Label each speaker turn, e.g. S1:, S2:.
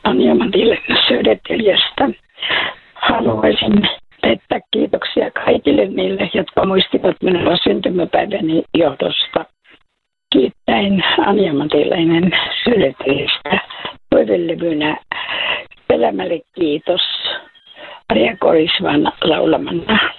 S1: Anja Matilena Södertäljestä. Haluaisin tehdä kiitoksia kaikille niille, jotka muistivat minua syntymäpäiväni johdosta. Kiittäen Anja Matilenen Södertäljestä toivelevynä Elämälle kiitos. Arja Korisvan laulamana.